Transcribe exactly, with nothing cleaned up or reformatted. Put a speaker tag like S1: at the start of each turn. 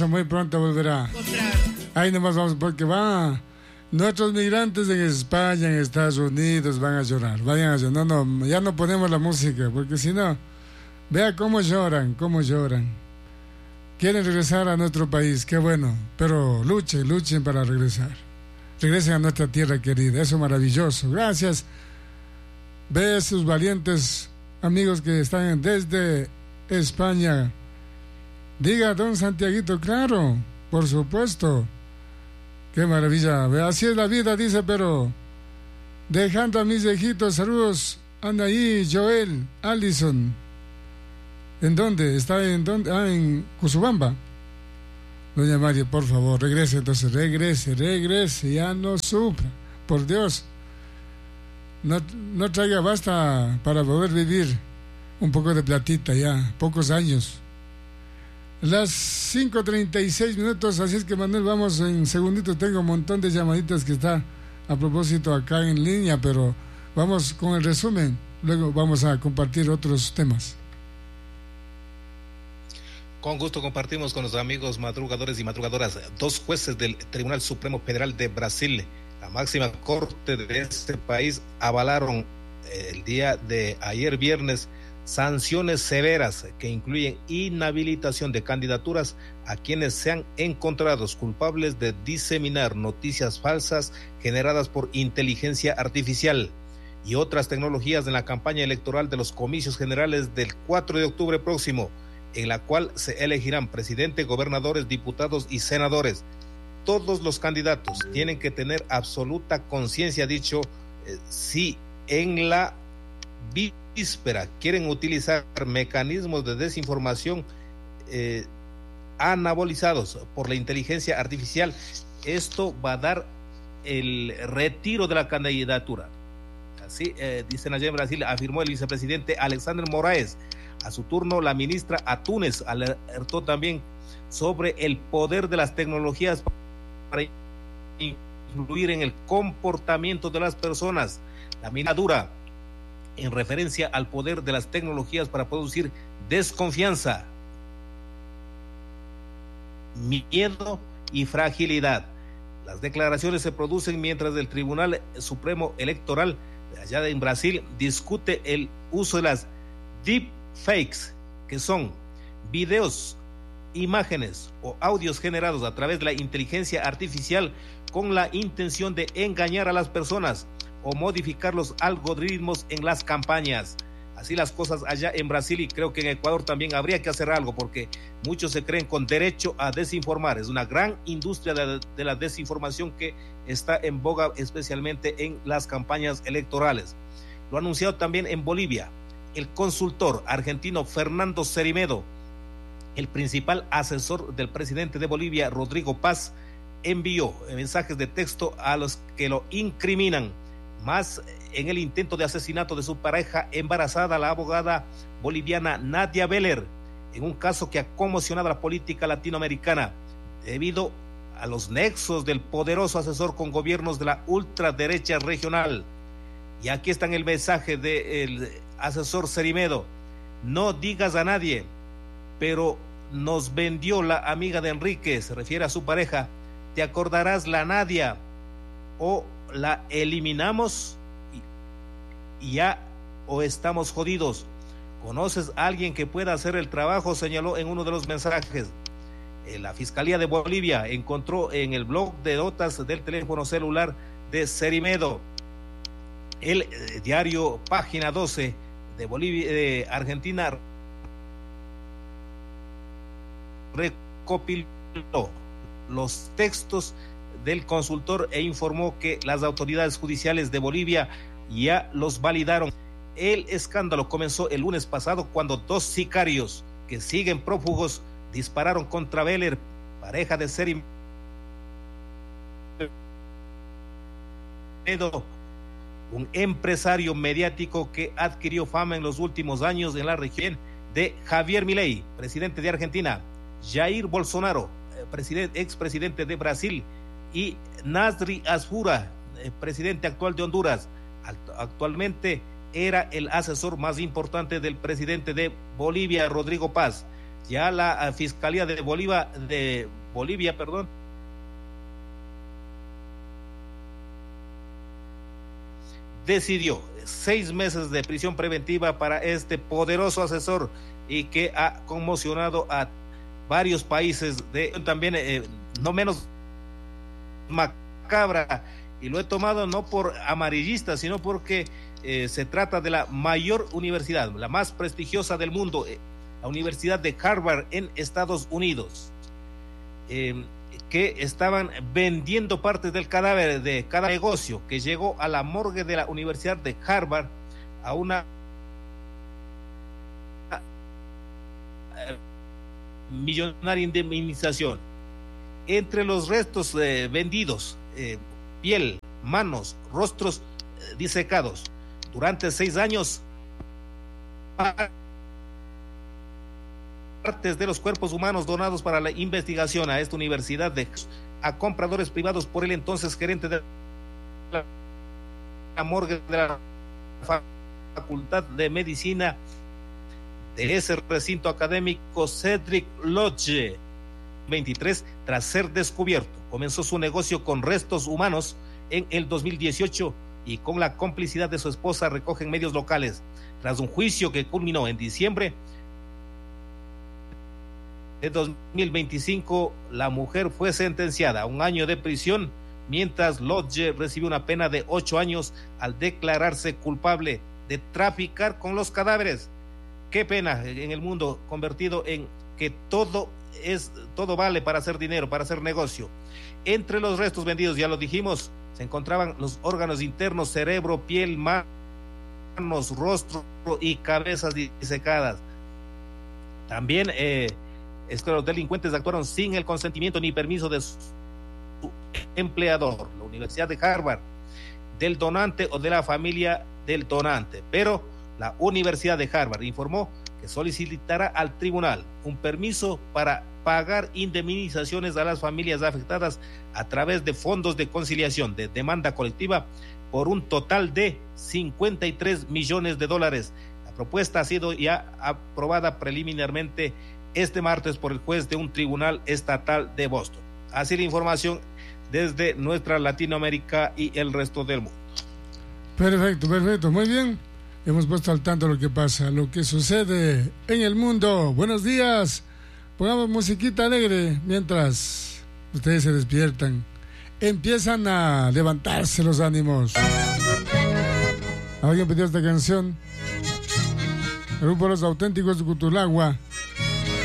S1: muy pronto volverá. Ahí nomás vamos, porque va. Nuestros migrantes en España, en Estados Unidos, van a llorar. Vayan a llorar. No, no, ya no ponemos la música, porque si no, vea cómo lloran, cómo lloran. Quieren regresar a nuestro país, qué bueno, pero luchen, luchen para regresar. Regresen a nuestra tierra querida, eso es maravilloso. Gracias. Ve a sus valientes amigos que están desde España. Diga, don Santiaguito, claro, por supuesto. Qué maravilla. Ve, así es la vida, dice, pero dejando a mis viejitos, saludos. Anda ahí, Joel, Allison. ¿En dónde? ¿Está en dónde? Ah, en Cusubamba. Doña María, por favor, regrese entonces, regrese, regrese, ya no sufra, por Dios. No, no traiga basta para poder vivir un poco de platita ya, pocos años. Las cinco treinta y seis minutos, así es que Manuel, vamos en segunditos, tengo un montón de llamaditas que está a propósito acá en línea, pero vamos con el resumen, luego vamos a compartir otros temas.
S2: Con gusto compartimos con los amigos madrugadores y madrugadoras. Dos jueces del Tribunal Supremo Federal de Brasil, la máxima corte de este país, avalaron el día de ayer viernes sanciones severas que incluyen inhabilitación de candidaturas a quienes sean encontrados culpables de diseminar noticias falsas generadas por inteligencia artificial y otras tecnologías en la campaña electoral de los comicios generales del cuatro de octubre próximo, en la cual se elegirán presidente, gobernadores, diputados y senadores. Todos los candidatos tienen que tener absoluta conciencia, dicho, eh, si en la víspera quieren utilizar mecanismos de desinformación eh, anabolizados por la inteligencia artificial, esto va a dar el retiro de la candidatura. Así eh, dicen allá en Brasil, afirmó el vicepresidente Alexandre Moraes. A su turno, la ministra Atúnez alertó también sobre el poder de las tecnologías para influir en el comportamiento de las personas. La ministra dura en referencia al poder de las tecnologías para producir desconfianza, miedo y fragilidad. Las declaraciones se producen mientras el Tribunal Supremo Electoral de allá en Brasil discute el uso de las deep fakes, que son videos, imágenes o audios generados a través de la inteligencia artificial con la intención de engañar a las personas o modificar los algoritmos en las campañas. Así las cosas allá en Brasil, y creo que en Ecuador también habría que hacer algo, porque muchos se creen con derecho a desinformar. Es una gran industria de, de la desinformación que está en boga, especialmente en las campañas electorales. Lo ha anunciado también en Bolivia el consultor argentino Fernando Cerimedo. El principal asesor del presidente de Bolivia, Rodrigo Paz, envió mensajes de texto a los que lo incriminan, más en el intento de asesinato de su pareja embarazada, la abogada boliviana Nadia Beller, en un caso que ha conmocionado a la política latinoamericana debido a los nexos del poderoso asesor con gobiernos de la ultraderecha regional. Y aquí está en el mensaje del asesor Cerimedo: no digas a nadie, pero nos vendió la amiga de Enrique, se refiere a su pareja, te acordarás la Nadia, o la eliminamos y, y ya, o estamos jodidos. ¿Conoces a alguien que pueda hacer el trabajo?, señaló en uno de los mensajes. Eh, la Fiscalía de Bolivia encontró en el blog de notas del teléfono celular de Cerimedo. El eh, diario Página doce de Bolivia, de Argentina, recopiló los textos del consultor e informó que las autoridades judiciales de Bolivia ya los validaron. El escándalo comenzó el lunes pasado cuando dos sicarios que siguen prófugos dispararon contra Beller, pareja de Cerimedo, un empresario mediático que adquirió fama en los últimos años en la región de Javier Milei, presidente de Argentina, Jair Bolsonaro, presidente, expresidente de Brasil, y Nasri Asfura, presidente actual de Honduras. Actualmente era el asesor más importante del presidente de Bolivia, Rodrigo Paz. Ya la Fiscalía de Bolivia, de Bolivia, perdón, decidió seis meses de prisión preventiva para este poderoso asesor y que ha conmocionado a varios países de también eh, no menos macabra, y lo he tomado no por amarillista, sino porque eh, se trata de la mayor universidad, la más prestigiosa del mundo, eh, la Universidad de Harvard en Estados Unidos, eh, que estaban vendiendo partes del cadáver de cada negocio que llegó a la morgue de la Universidad de Harvard a una millonaria indemnización. Entre los restos eh, vendidos, eh, piel, manos, rostros eh, disecados durante seis años, partes de los cuerpos humanos donados para la investigación a esta universidad de, a compradores privados por el entonces gerente de la morgue de la Facultad de Medicina de ese recinto académico, Cedric Lodge. veintitrés, tras ser descubierto, comenzó su negocio con restos humanos en el dos mil dieciocho y con la complicidad de su esposa, recogen medios locales. Tras un juicio que culminó en diciembre de dos mil veinticinco, la mujer fue sentenciada a un año de prisión, mientras Lodge recibió una pena de ocho años al declararse culpable de traficar con los cadáveres. Qué pena en el mundo convertido en que todo es, todo vale para hacer dinero, para hacer negocio. Entre los restos vendidos, ya lo dijimos, se encontraban los órganos internos, cerebro, piel, manos, rostro y cabezas disecadas. También eh, es que los delincuentes actuaron sin el consentimiento ni permiso de su empleador, la Universidad de Harvard, del donante o de la familia del donante. Pero la Universidad de Harvard informó que solicitará al tribunal un permiso para pagar indemnizaciones a las familias afectadas a través de fondos de conciliación de demanda colectiva por un total de cincuenta y tres millones de dólares. La propuesta ha sido ya aprobada preliminarmente este martes por el juez de un tribunal estatal de Boston. Así la información desde nuestra Latinoamérica y el resto del mundo.
S1: Perfecto, perfecto, muy bien. Hemos puesto al tanto lo que pasa, lo que sucede en el mundo. Buenos días. Pongamos musiquita alegre mientras ustedes se despiertan. Empiezan a levantarse los ánimos. ¿Alguien pidió esta canción? El grupo Los Auténticos de Cutulagua.